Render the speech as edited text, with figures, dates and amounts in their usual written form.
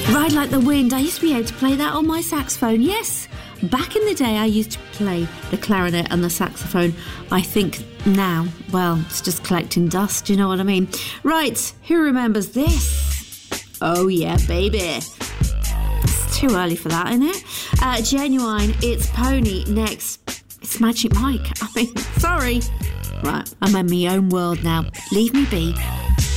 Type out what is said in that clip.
Ride Like the Wind. I used to be able to play that on my saxophone. Yes, back in the day I used to play the clarinet and the saxophone. I think now, well, it's just collecting dust, you know what I mean? Right, who remembers this? Oh yeah, baby. It's too early for that, isn't it? Genuine, it's Pony. Next, it's Magic Mike. I mean, sorry. Right, I'm in my own world now. Leave me be.